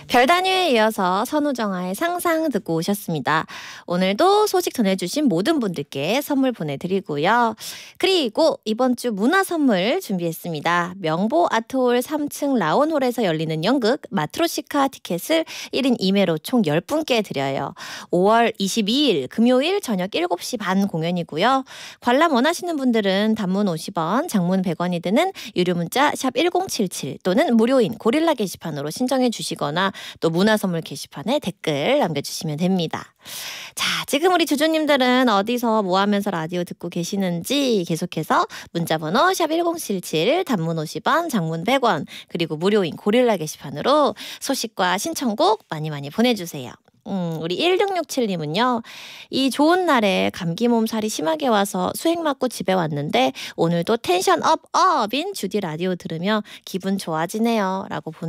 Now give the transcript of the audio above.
별단위에 이어서 선우정아의 상상 듣고 오셨습니다. 오늘도 소식 전해주신 모든 분들께 선물 보내드리고요. 그리고 이번 주 문화 선물 준비했습니다. 명보 아트홀 3층 라온홀에서 열리는 연극 마트로시카 티켓을 1인 2매로 총 10분께 드려요. 5월 22일 금요일 저녁 7시 반 공연이고요. 관람 원하시는 분들은 단문 50원, 장문 100원이 드는 유료 문자 샵 1077 또는 무료인 고릴라 게시판으로 신청해 주시거나 또 문화선물 게시판에 댓글 남겨주시면 됩니다. 자, 지금 우리 주주님들은 어디서 뭐 하면서 라디오 듣고 계시는지 계속해서 문자번호 샵 1077 단문 50원 장문 100원 그리고 무료인 고릴라 게시판으로 소식과 신청곡 많이 보내주세요. 우리 1667님은요. 이 좋은 날에 감기 몸살이 심하게 와서 수액 맞고 집에 왔는데 오늘도 텐션 업인 주디 라디오 들으며 기분 좋아지네요. 라고